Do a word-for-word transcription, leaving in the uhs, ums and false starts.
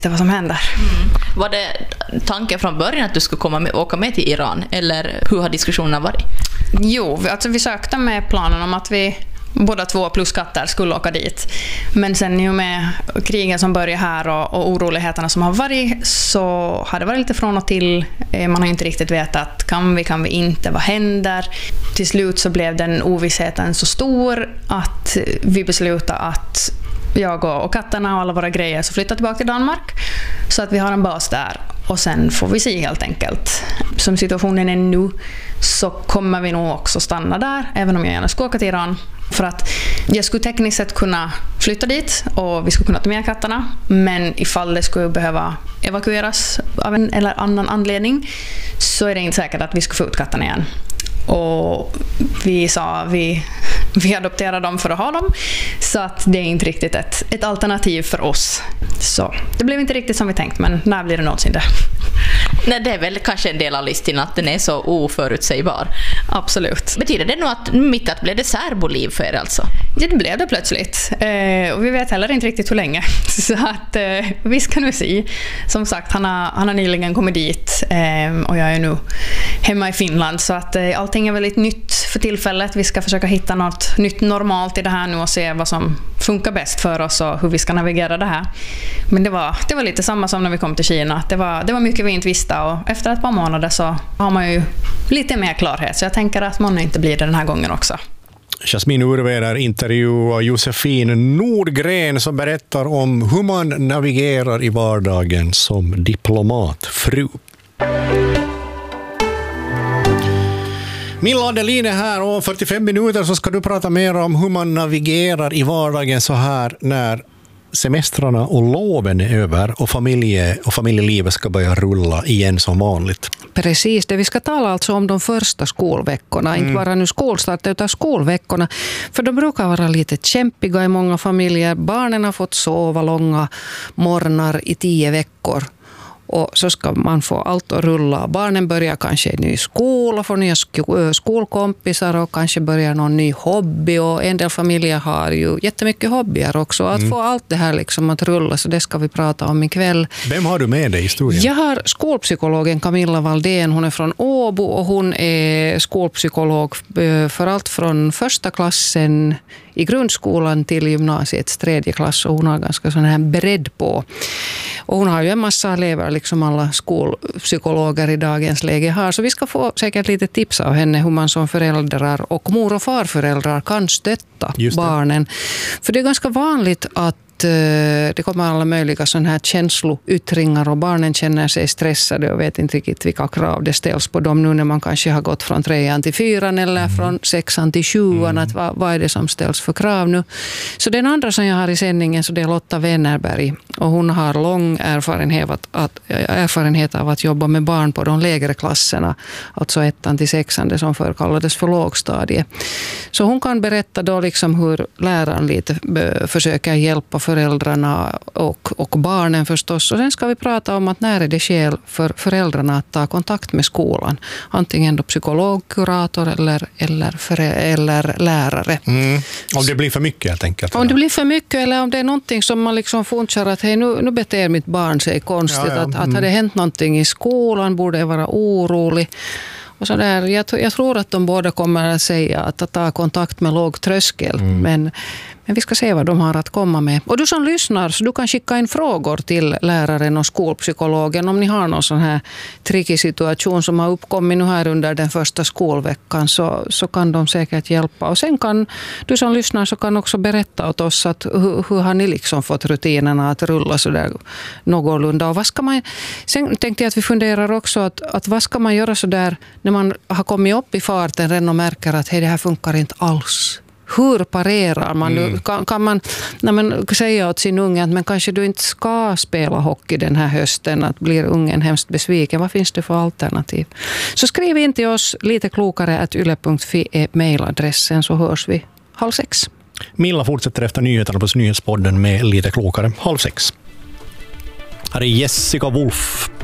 Det vad som händer. Mm. Var det tanken från början att du skulle komma med, åka med till Iran? Eller hur har diskussionerna varit? Jo, alltså vi sökte med planen om att vi båda två plus katter skulle åka dit. Men sen ju med krigen som börjar här och, och oroligheterna som har varit, så har det varit lite från och till. Man har inte riktigt vetat, kan vi, kan vi inte, vad händer? Till slut så blev den ovissheten så stor att vi beslutade att jag och katterna och alla våra grejer så flyttar tillbaka till Danmark, så att vi har en bas där. Och sen får vi se helt enkelt. Som situationen är nu så kommer vi nog också stanna där, även om jag gärna ska åka till Iran. För att jag skulle tekniskt sett kunna flytta dit och vi skulle kunna ta med katterna. Men ifall det skulle behöva evakueras av en eller annan anledning så är det inte säkert att vi ska få ut katterna igen. Och vi sa vi, vi adopterar dem för att ha dem. Så att det är inte riktigt ett, ett alternativ för oss. Så det blev inte riktigt som vi tänkt, men när blir det någonsin det? Nej, det är väl kanske en del av listan att den är så oförutsägbar. Absolut. Betyder det nog att mitt att blev det särboliv för er alltså? Ja, det blev det plötsligt. Eh, och vi vet heller inte riktigt hur länge. Så att eh, vi ska nu se. Som sagt, han har, han har nyligen kommit dit eh, och jag är nu hemma i Finland. Så att eh, allting är väldigt nytt för tillfället. Vi ska försöka hitta något nytt normalt i det här nu och se vad som funkar bäst för oss och hur vi ska navigera det här. Men det var, det var lite samma som när vi kom till Kina. Det var, det var mycket vi inte visste, och efter ett par månader så har man ju lite mer klarhet. Så jag tänker att man inte blir det den här gången också. Jasmin Urveder intervjuar Josefin Nordgren som berättar om hur man navigerar i vardagen som diplomatfru. Milla Adeline här, och om fyrtiofem minuter så ska du prata mer om hur man navigerar i vardagen så här när semestrarna och loven är över och, familje, och familjelivet ska börja rulla igen som vanligt. Precis, det vi ska tala alltså om de första skolveckorna, mm. inte bara nu skolstart utan skolveckorna, för de brukar vara lite kämpiga i många familjer. Barnen har fått sova långa morgnar i tio veckor. Och så ska man få allt att rulla. Barnen börjar kanske i ny skola, får nya skolkompisar och kanske börjar någon ny hobby. Och en del familjer har ju jättemycket hobbyer också. Att mm. få allt det här liksom att rulla, så det ska vi prata om ikväll. Vem har du med dig i historien? Jag har skolpsykologen Camilla Valdén. Hon är från Åbo och hon är skolpsykolog för allt från första klassen i grundskolan till gymnasiets tredje klass, och hon har ganska sån här bredd på. Och hon har ju en massa elever, liksom alla skolpsykologer i dagens läge har. Så vi ska få säkert lite tips av henne hur man som föräldrar och mor- och farföräldrar kan stötta barnen. För det är ganska vanligt att det kommer alla möjliga sådana här känsloyttringar och barnen känner sig stressade och vet inte riktigt vilka krav det ställs på dem nu när man kanske har gått från trean till fyran eller mm. från sexan till sjuan. Mm. Att vad, vad är det som ställs för krav nu? Så den andra som jag har i sändningen, så det är Lotta Wennerberg, och hon har lång erfarenhet, att, att, erfarenhet av att jobba med barn på de lägre klasserna, alltså ettan till sexan, det som förr kallades för lågstadie. Så hon kan berätta då liksom hur läraren lite försöker hjälpa föräldrarna och, och barnen förstås. Och sen ska vi prata om att när är det skäl för föräldrarna att ta kontakt med skolan. Antingen då psykolog, kurator eller, eller, för, eller lärare. Mm. Om det blir för mycket helt enkelt. Om det blir för mycket, eller om det är någonting som man liksom funderar att hej, nu, nu beter mitt barn sig konstigt. Ja, ja. Mm. Att, att har det hänt någonting i skolan, borde jag vara orolig. Och så där, jag, jag tror att de båda kommer att säga att, att ta kontakt med låg tröskel. Mm. Men, men vi ska se vad de har att komma med. Och du som lyssnar, så du kan skicka in frågor till läraren och skolpsykologen om ni har någon sån här tricky situation som har uppkommit nu här under den första skolveckan, så, så kan de säkert hjälpa. Och sen kan du som lyssnar så kan också berätta åt oss att hur, hur har ni liksom fått rutinerna att rulla så där någorlunda. Och vad ska man, sen tänkte jag att vi funderar också att, att vad ska man göra så där när man har kommit upp i farten redan och märker att hej, det här funkar inte alls. Hur parerar man? Mm. Kan, kan man när man säger åt sin unge att men kanske du inte ska spela hockey den här hösten, att blir ungen hemskt besviken? Vad finns det för alternativ? Så skriv in till oss lite klokare at yle punkt fi är mejladressen, så hörs vi halv sex. Milla fortsätter efter nyheterna på Nyhetspodden med lite klokare halv sex. Här är Jessica Wolf